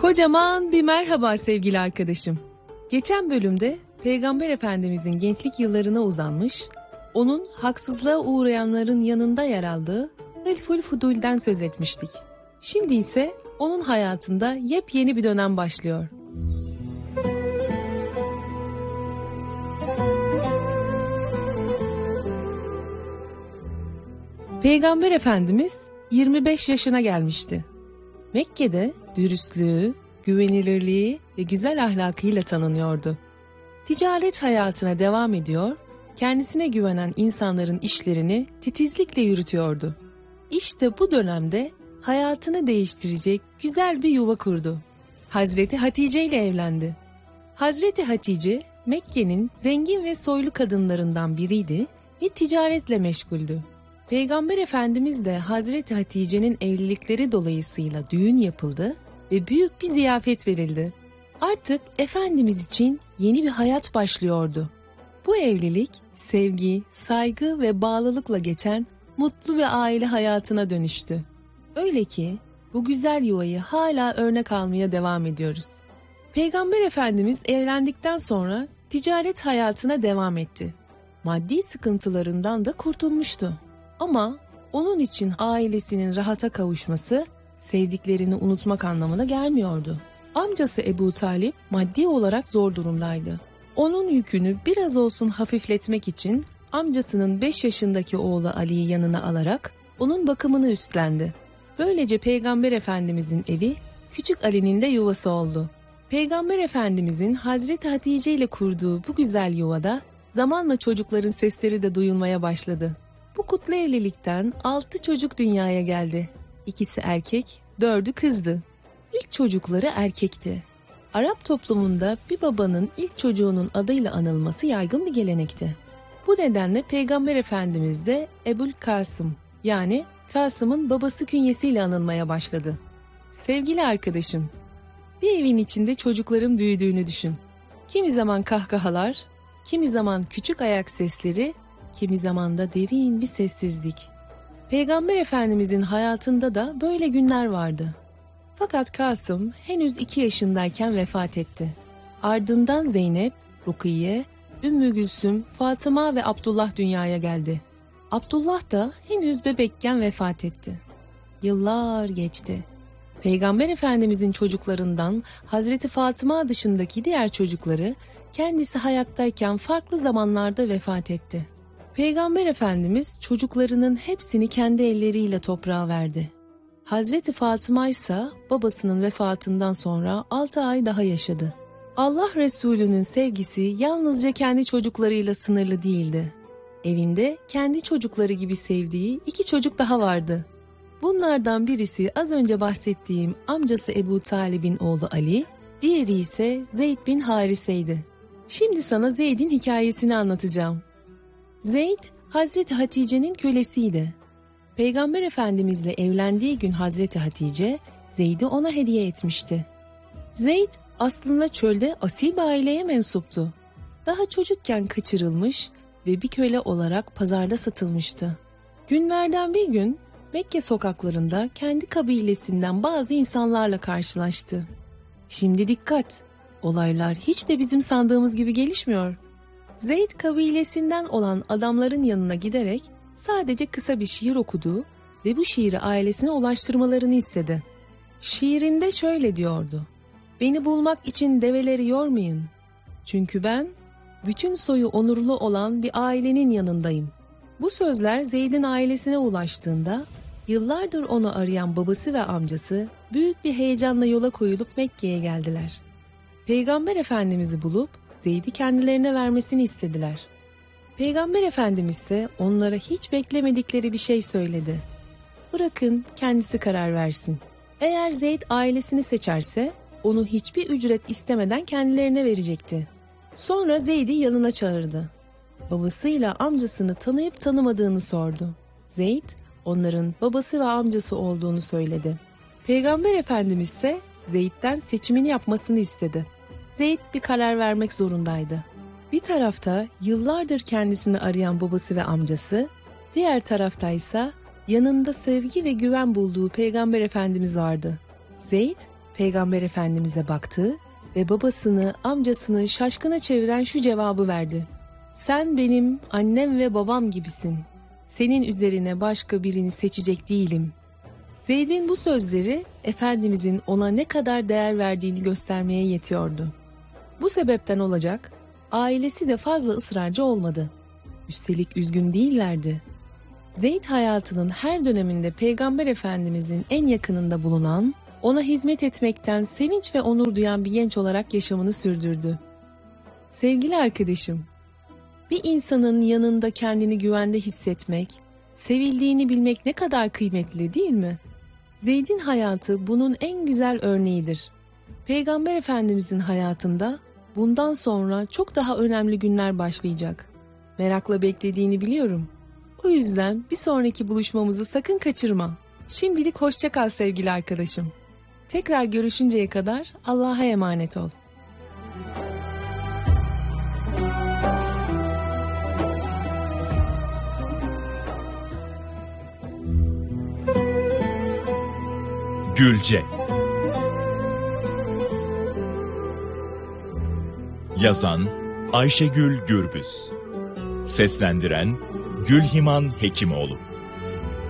Kocaman bir merhaba sevgili arkadaşım. Geçen bölümde Peygamber Efendimizin gençlik yıllarına uzanmış, onun haksızlığa uğrayanların yanında yer aldığı Hılful Fudul'den söz etmiştik. Şimdi ise onun hayatında yepyeni bir dönem başlıyor. Peygamber Efendimiz 25 yaşına gelmişti. Mekke'de dürüstlüğü, güvenilirliği ve güzel ahlakıyla tanınıyordu. Ticaret hayatına devam ediyor, kendisine güvenen insanların işlerini titizlikle yürütüyordu. İşte bu dönemde hayatını değiştirecek güzel bir yuva kurdu. Hazreti Hatice ile evlendi. Hazreti Hatice, Mekke'nin zengin ve soylu kadınlarından biriydi ve ticaretle meşguldü. Peygamber Efendimiz de Hazreti Hatice'nin evlilikleri dolayısıyla düğün yapıldı ve büyük bir ziyafet verildi. Artık Efendimiz için yeni bir hayat başlıyordu. Bu evlilik sevgi, saygı ve bağlılıkla geçen mutlu bir aile hayatına dönüştü. Öyle ki bu güzel yuvayı hala örnek almaya devam ediyoruz. Peygamber Efendimiz evlendikten sonra ticaret hayatına devam etti. Maddi sıkıntılarından da kurtulmuştu. Ama onun için ailesinin rahata kavuşması sevdiklerini unutmak anlamına gelmiyordu. Amcası Ebu Talip maddi olarak zor durumdaydı. Onun yükünü biraz olsun hafifletmek için amcasının 5 yaşındaki oğlu Ali'yi yanına alarak onun bakımını üstlendi. Böylece Peygamber Efendimizin evi küçük Ali'nin de yuvası oldu. Peygamber Efendimizin Hazreti Hatice ile kurduğu bu güzel yuvada zamanla çocukların sesleri de duyulmaya başladı. Bu kutlu evlilikten 6 çocuk dünyaya geldi. 2'si erkek, 4'ü kızdı. İlk çocukları erkekti. Arap toplumunda bir babanın ilk çocuğunun adıyla anılması yaygın bir gelenekti. Bu nedenle Peygamber Efendimiz de Ebul Kasım, yani Kasım'ın babası künyesiyle anılmaya başladı. Sevgili arkadaşım, bir evin içinde çocukların büyüdüğünü düşün. Kimi zaman kahkahalar, kimi zaman küçük ayak sesleri, kimi zaman da derin bir sessizlik. Peygamber Efendimizin hayatında da böyle günler vardı. Fakat Kasım henüz 2 yaşındayken vefat etti. Ardından Zeynep, Rukiye, Ümmü Gülsüm, Fatıma ve Abdullah dünyaya geldi. Abdullah da henüz bebekken vefat etti. Yıllar geçti. Peygamber Efendimizin çocuklarından Hazreti Fatıma dışındaki diğer çocukları kendisi hayattayken farklı zamanlarda vefat etti. Peygamber Efendimiz çocuklarının hepsini kendi elleriyle toprağa verdi. Hazreti Fatıma ise babasının vefatından sonra 6 ay daha yaşadı. Allah Resulü'nün sevgisi yalnızca kendi çocuklarıyla sınırlı değildi. Evinde kendi çocukları gibi sevdiği 2 çocuk daha vardı. Bunlardan birisi az önce bahsettiğim amcası Ebu Talib'in oğlu Ali, diğeri ise Zeyd bin Harise'ydi. Şimdi sana Zeyd'in hikayesini anlatacağım. Zeyd, Hazreti Hatice'nin kölesiydi. Peygamber Efendimizle evlendiği gün Hazreti Hatice, Zeyd'i ona hediye etmişti. Zeyd aslında çölde asil bir aileye mensuptu. Daha çocukken kaçırılmış ve bir köle olarak pazarda satılmıştı. Günlerden bir gün Mekke sokaklarında kendi kabilesinden bazı insanlarla karşılaştı. Şimdi dikkat, olaylar hiç de bizim sandığımız gibi gelişmiyor. Zeyd kabilesinden olan adamların yanına giderek sadece kısa bir şiir okudu ve bu şiiri ailesine ulaştırmalarını istedi. Şiirinde şöyle diyordu: "Beni bulmak için develeri yormayın. Çünkü ben bütün soyu onurlu olan bir ailenin yanındayım." Bu sözler Zeyd'in ailesine ulaştığında yıllardır onu arayan babası ve amcası büyük bir heyecanla yola koyulup Mekke'ye geldiler. Peygamber Efendimiz'i bulup Zeyd'i kendilerine vermesini istediler. Peygamber Efendimiz ise onlara hiç beklemedikleri bir şey söyledi. Bırakın kendisi karar versin. Eğer Zeyd ailesini seçerse onu hiçbir ücret istemeden kendilerine verecekti. Sonra Zeyd'i yanına çağırdı. Babasıyla amcasını tanıyıp tanımadığını sordu. Zeyd onların babası ve amcası olduğunu söyledi. Peygamber Efendimiz ise Zeyd'den seçimini yapmasını istedi. Zeyd bir karar vermek zorundaydı. Bir tarafta yıllardır kendisini arayan babası ve amcası, diğer taraftaysa yanında sevgi ve güven bulduğu Peygamber Efendimiz vardı. Zeyd, Peygamber Efendimiz'e baktı ve babasını, amcasını şaşkına çeviren şu cevabı verdi. Sen benim annem ve babam gibisin. Senin üzerine başka birini seçecek değilim. Zeyd'in bu sözleri Efendimizin ona ne kadar değer verdiğini göstermeye yetiyordu. Bu sebepten olacak, ailesi de fazla ısrarcı olmadı. Üstelik üzgün değillerdi. Zeyd hayatının her döneminde Peygamber Efendimizin en yakınında bulunan, ona hizmet etmekten sevinç ve onur duyan bir genç olarak yaşamını sürdürdü. Sevgili arkadaşım, bir insanın yanında kendini güvende hissetmek, sevildiğini bilmek ne kadar kıymetli değil mi? Zeyd'in hayatı bunun en güzel örneğidir. Peygamber Efendimizin hayatında bundan sonra çok daha önemli günler başlayacak. Merakla beklediğini biliyorum. O yüzden bir sonraki buluşmamızı sakın kaçırma. Şimdilik hoşça kal sevgili arkadaşım. Tekrar görüşünceye kadar Allah'a emanet ol. Gülce. Yazan Ayşegül Gürbüz. Seslendiren Gülhiman Hekimoğlu.